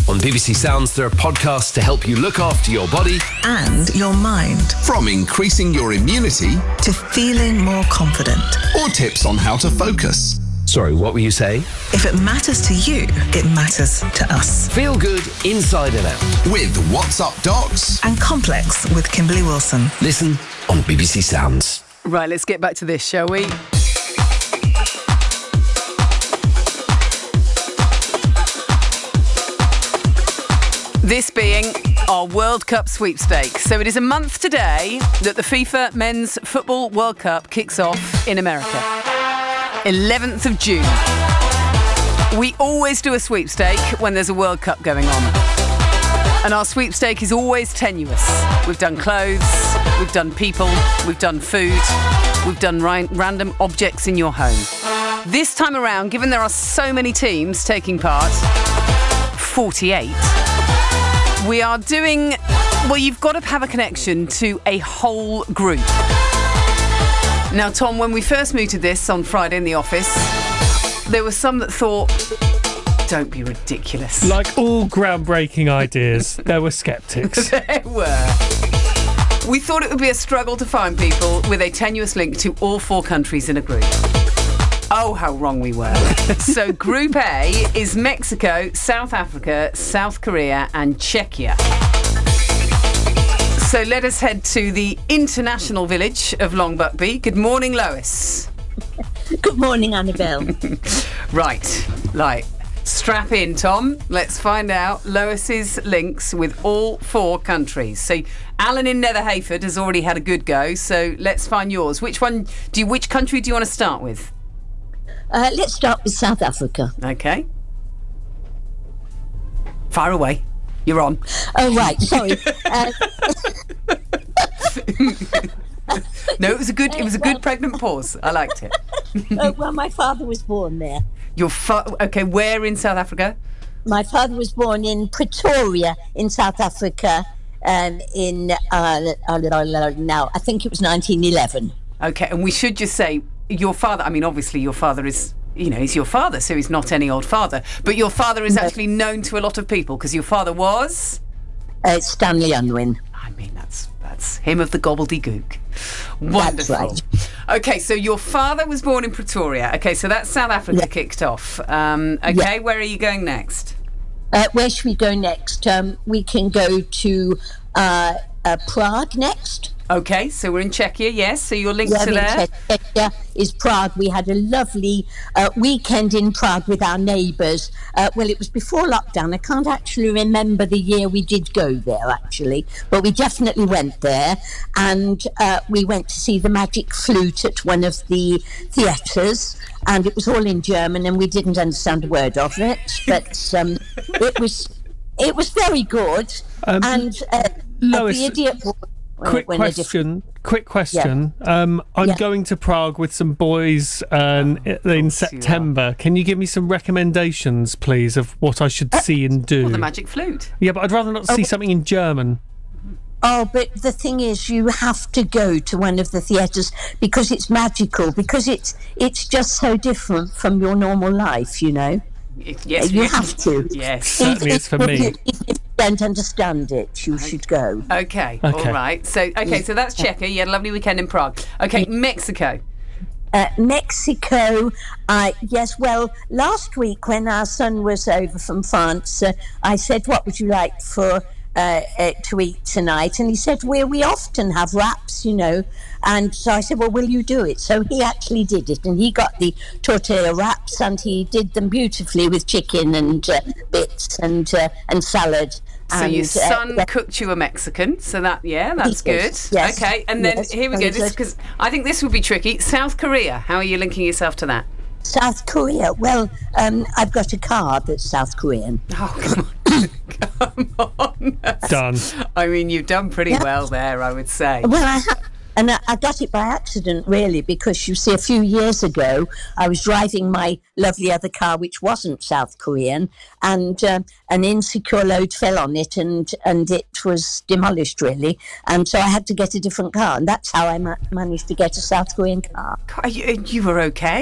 On BBC Sounds, there are podcasts to help you look after your body and your mind. From increasing your immunity to feeling more confident. Or tips on how to focus. Sorry, what were you saying? If it matters to you, it matters to us. Feel good inside and out. With What's Up Docs and Complex with Kimberly Wilson. Listen on BBC Sounds. Right, let's get back to this, shall we? This being our World Cup sweepstakes. So it is a month today that the FIFA Men's Football World Cup kicks off in America. 11th of June. We always do a sweepstake when there's a World Cup going on. And our sweepstake is always tenuous. We've done clothes, we've done people, we've done food, we've done random objects in your home. This time around, given there are so many teams taking part, 48, we are doing, well, you've got to have a connection to a whole group. Now, Tom, when we first mooted this on Friday in the office, there were some that thought, don't be ridiculous. Like all groundbreaking ideas, there were sceptics. There were. We thought it would be a struggle to find people with a tenuous link to all 4 countries in a group. Oh, how wrong we were. So Group A is Mexico, South Africa, South Korea and Czechia. So let us head to the international village of Long Buckby. Good morning, Lois. Good morning, Annabelle. Right, strap in, Tom. Let's find out Lois's links with all 4 countries. So Alan in Netherhayford has already had a good go, so let's find yours. Which country do you want to start with? Let's start with South Africa. Okay. Fire away. You're on. Oh, right. Sorry. No, it was a good pregnant pause. I liked it. Well, my father was born there. Okay, where in South Africa? My father was born in Pretoria in South Africa now, I think it was 1911. Okay, and we should just say your father, I mean, obviously your father is, he's your father, so he's not any old father. But your father is actually known to a lot of people because your father was? Stanley Unwin. I mean, that's him of the gobbledygook. Wonderful. That's right. Okay, so your father was born in Pretoria. Okay, so that's South Africa kicked off. Okay, where are you going next? Where should we go next? We can go to Prague next. Okay, so we're in Czechia, yes. So you're linked to there? Czechia is Prague. We had a lovely weekend in Prague with our neighbours. Well, it was before lockdown. I can't actually remember the year we did go there, actually. But we definitely went there. And we went to see the Magic Flute at one of the theatres. And it was all in German and we didn't understand a word of it. But it was very good. Lois, the idiot... Quick question. I'm going to Prague with some boys in September. Can you give me some recommendations, please, of what I should see and do? Well, the Magic Flute. Yeah, but I'd rather not see something in German. Oh, but the thing is, you have to go to one of the theatres because it's magical, because it's just so different from your normal life, Yes, you have to. Yes, certainly it's for me. If you don't understand it, you should go. Okay, all right. So that's Czechia. You had a lovely weekend in Prague. Okay, Mexico. Mexico, yes, well, last week when our son was over from France, I said, what would you like to eat tonight? And he said, well, we often have wraps, and so I said, well, will you do it? So he actually did it, and he got the tortilla wraps and he did them beautifully with chicken and bits and salad. So your son cooked you a Mexican, so that's good. Yes, okay, and then here we go, because I think this would be tricky. South Korea, how are you linking yourself to that? South Korea, well, I've got a car that's South Korean. Oh, come on. Come on. Done. I mean, you've done pretty well there, I would say. Well, I got it by accident, really, because you see, a few years ago, I was driving my lovely other car, which wasn't South Korean, and an insecure load fell on it, and it was demolished, really. And so I had to get a different car, and that's how I managed to get a South Korean car. You were okay?